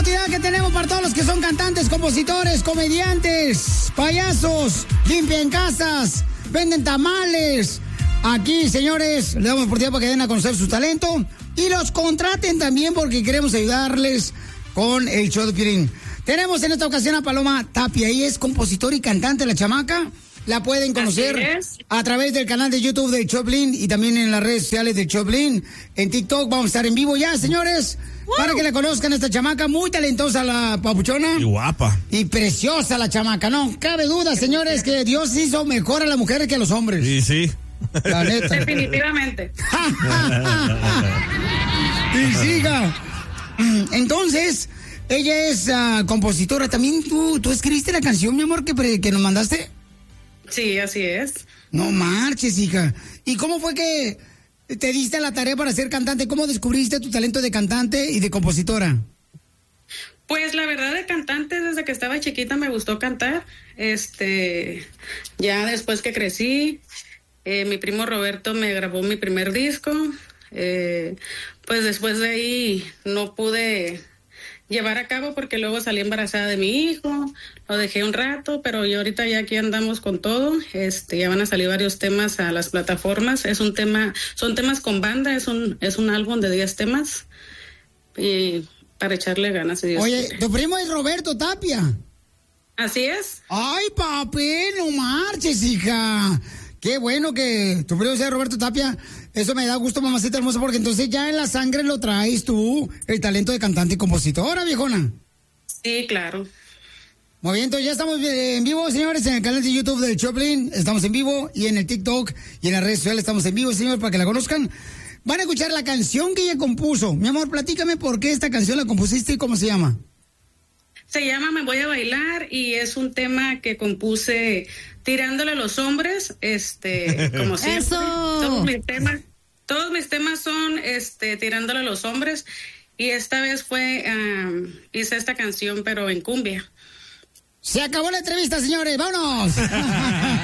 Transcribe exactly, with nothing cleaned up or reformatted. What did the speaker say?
oportunidad que tenemos para todos los que son cantantes, compositores, comediantes, payasos, limpian casas, venden tamales. Aquí, señores, le damos oportunidad para que den a conocer su talento y los contraten también porque queremos ayudarles con el show de Piolín. Tenemos en esta ocasión a Paloma Tapia. Ella es compositora y cantante, la chamaca. La pueden conocer a través del canal de YouTube de Choplin y también en las redes sociales de Choplin. En TikTok vamos a estar en vivo ya, señores, ¡wow! Para que la conozcan, esta chamaca. Muy talentosa la papuchona. Y guapa. Y preciosa la chamaca. No cabe duda, señores, que Dios hizo mejor a las mujeres que a los hombres. Sí, sí. La neta. Definitivamente. Y siga. Entonces, ella es uh, compositora. ¿También tú, tú escribiste la canción, mi amor, que, pre, que nos mandaste? Sí, así es. No marches, hija. ¿Y cómo fue que te diste la tarea para ser cantante? ¿Cómo descubriste tu talento de cantante y de compositora? Pues la verdad, de cantante, desde que estaba chiquita me gustó cantar. Este, ya después que crecí, eh, mi primo Roberto me grabó mi primer disco. Eh, pues después de ahí no pude llevar a cabo porque luego salí embarazada de mi hijo, lo dejé un rato, pero yo ahorita ya aquí andamos con todo. Este, ya van a salir varios temas a las plataformas. Es un tema, son temas con banda, es un, es un álbum de diez temas y para echarle ganas. Si Dios Oye, quiere. tu primo es Roberto Tapia. Así es. Ay, papi, no marches, hija. Qué bueno que tu primo sea Roberto Tapia. Eso me da gusto, mamacita hermosa, porque entonces ya en la sangre lo traes tú, el talento de cantante y compositora, viejona. Sí, claro. Muy bien, entonces ya estamos en vivo, señores, en el canal de YouTube del Choplin. Estamos en vivo y en el TikTok y en las redes sociales estamos en vivo, señores, para que la conozcan. Van a escuchar la canción que ella compuso. Mi amor, platícame por qué esta canción la compusiste y cómo se llama. Se llama Me Voy a Bailar y es un tema que compuse tirándole a los hombres, este, como siempre. ¡Eso! Todos mis temas, todos mis temas son, este, tirándole a los hombres y esta vez fue, um, hice esta canción pero en cumbia. Se acabó la entrevista, señores, ¡vámonos!